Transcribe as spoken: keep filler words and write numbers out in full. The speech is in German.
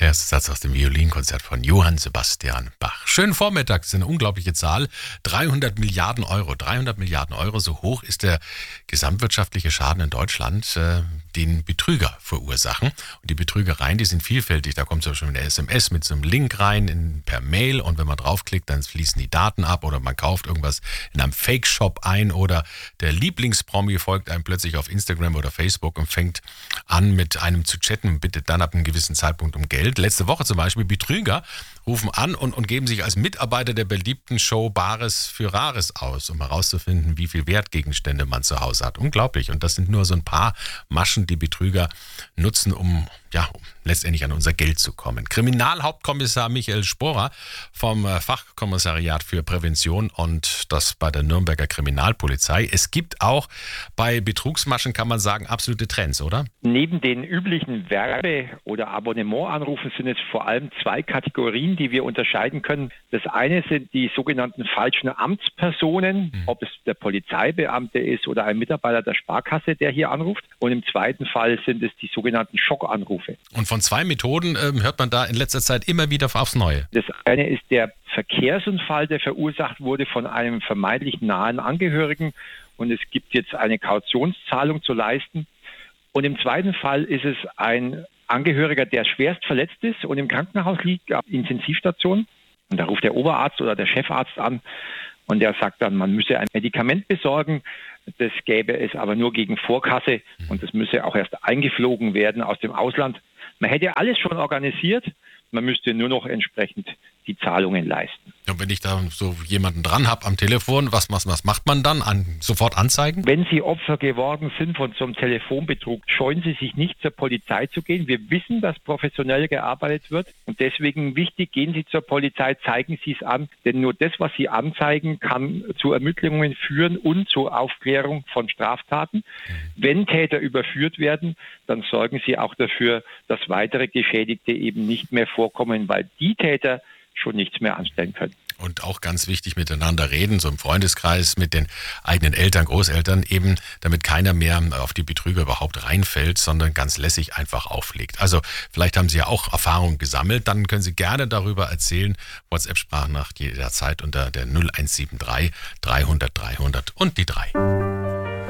Der erste Satz aus dem Violinkonzert von Johann Sebastian Bach. Schönen Vormittag, das ist eine unglaubliche Zahl. dreihundert Milliarden Euro. dreihundert Milliarden Euro, so hoch ist der gesamtwirtschaftliche Schaden in Deutschland, äh, den Betrüger verursachen. Und die Betrügereien, die sind vielfältig. Da kommt zum Beispiel eine S M S mit so einem Link rein in, per Mail, und wenn man draufklickt, dann fließen die Daten ab, oder man kauft irgendwas in einem Fake-Shop ein, oder der Lieblingspromi folgt einem plötzlich auf Instagram oder Facebook und fängt an, mit einem zu chatten und bittet dann ab einem gewissen Zeitpunkt um Geld. Letzte Woche zum Beispiel, Betrüger rufen an und, und geben sich als Mitarbeiter der beliebten Show Bares für Rares aus, um herauszufinden, wie viel Wertgegenstände man zu Hause hat. Unglaublich. Und das sind nur so ein paar Maschen, die Betrüger nutzen, um, ja, um letztendlich an unser Geld zu kommen. Kriminalhauptkommissar Michael Sporer vom Fachkommissariat für Prävention und das bei der Nürnberger Kriminalpolizei. Es gibt auch bei Betrugsmaschen, kann man sagen, absolute Trends, oder? Neben den üblichen Werbe- oder Abonnementanrufen sind es vor allem zwei Kategorien, die wir unterscheiden können. Das eine sind die sogenannten falschen Amtspersonen, mhm. ob es der Polizeibeamte ist oder ein Mitarbeiter der Sparkasse, der hier anruft. Und im zweiten Fall sind es die sogenannten Schockanrufe. Und von zwei Methoden ähm, hört man da in letzter Zeit immer wieder aufs Neue. Das eine ist der Verkehrsunfall, der verursacht wurde von einem vermeintlich nahen Angehörigen, und es gibt jetzt eine Kautionszahlung zu leisten. Und im zweiten Fall ist es ein Angehöriger, der schwerst verletzt ist und im Krankenhaus liegt, auf Intensivstation. Und da ruft der Oberarzt oder der Chefarzt an und der sagt dann, man müsse ein Medikament besorgen. Das gäbe es aber nur gegen Vorkasse und das müsse auch erst eingeflogen werden aus dem Ausland. Man hätte alles schon organisiert, man müsste nur noch entsprechend die Zahlungen leisten. Und wenn ich da so jemanden dran habe am Telefon, was, was, was macht man dann? An, sofort anzeigen? Wenn Sie Opfer geworden sind von so einem Telefonbetrug, scheuen Sie sich nicht, zur Polizei zu gehen. Wir wissen, dass professionell gearbeitet wird, und deswegen wichtig, gehen Sie zur Polizei, zeigen Sie es an, denn nur das, was Sie anzeigen, kann zu Ermittlungen führen und zur Aufklärung von Straftaten. Mhm. Wenn Täter überführt werden, dann sorgen Sie auch dafür, dass weitere Geschädigte eben nicht mehr vorkommen, weil die Täter schon nichts mehr anstellen können. Und auch ganz wichtig, miteinander reden, so im Freundeskreis, mit den eigenen Eltern, Großeltern, eben, damit keiner mehr auf die Betrüger überhaupt reinfällt, sondern ganz lässig einfach auflegt. Also vielleicht haben Sie ja auch Erfahrungen gesammelt, dann können Sie gerne darüber erzählen. WhatsApp-Sprachnachricht jederzeit unter der null eins sieben drei dreihundert dreihundert und die drei.